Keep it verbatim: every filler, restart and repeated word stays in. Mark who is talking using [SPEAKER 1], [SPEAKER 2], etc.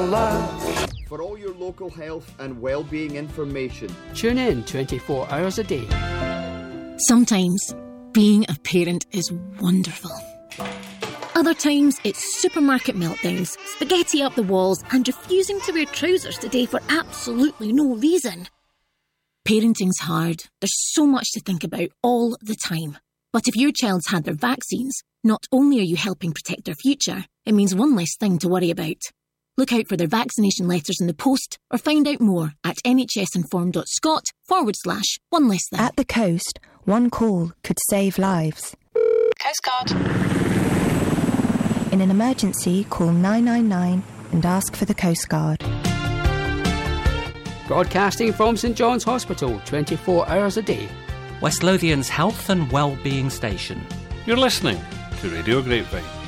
[SPEAKER 1] For all your local health and well-being information,
[SPEAKER 2] tune in twenty-four hours a day.
[SPEAKER 3] Sometimes being a parent is wonderful. Other times it's supermarket meltdowns, spaghetti up the walls, and refusing to wear trousers today for absolutely no reason. Parenting's hard. There's so much to think about all the time. But if your child's had their vaccines, not only are you helping protect their future, it means one less thing to worry about. Look out for their vaccination letters in the post or find out more at nhsinform.scot forward slash one less thing.
[SPEAKER 4] At the coast, one call could save lives.
[SPEAKER 5] Coast Guard.
[SPEAKER 4] In an emergency, call nine nine nine and ask for the Coast Guard.
[SPEAKER 2] Broadcasting from St John's Hospital, twenty-four hours a day.
[SPEAKER 6] West Lothian's health and well-being station.
[SPEAKER 7] You're listening to Radio Grapevine.